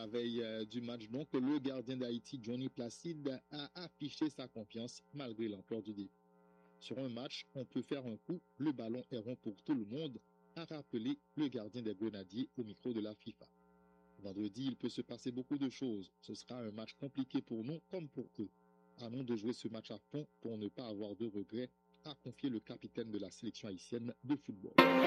la veille du match, donc, le gardien d'Haïti, Johnny Placide, a affiché sa confiance malgré l'ampleur du défi. Sur un match, on peut faire un coup, le ballon est rond pour tout le monde, a rappelé le gardien des Grenadiers au micro de la FIFA. Vendredi, il peut se passer beaucoup de choses. Ce sera un match compliqué pour nous comme pour eux. À nous de jouer ce match à fond pour ne pas avoir de regrets, a confié le capitaine de la sélection haïtienne de football.